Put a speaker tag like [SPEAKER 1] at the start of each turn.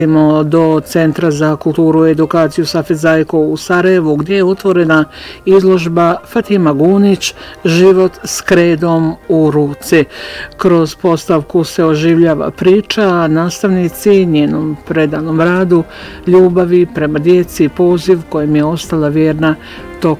[SPEAKER 1] do Centra za kulturu i edukaciju Safet Zajko u Sarajevu, gdje je otvorena izložba Fatima Gunić Život s kredom u ruci. Kroz postavku se oživljava priča nastavnici, njenom predanom radu, ljubavi prema djeci, poziv kojem je ostala vjerna